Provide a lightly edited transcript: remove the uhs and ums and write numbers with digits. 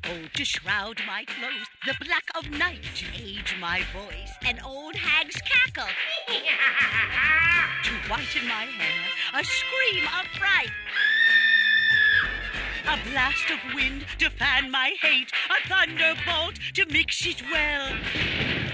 gold to shroud my clothes, the black of night to age my voice, an old hag's cackle to whiten my hair, a scream of fright, a blast of wind to fan my hate, a thunderbolt to mix it well.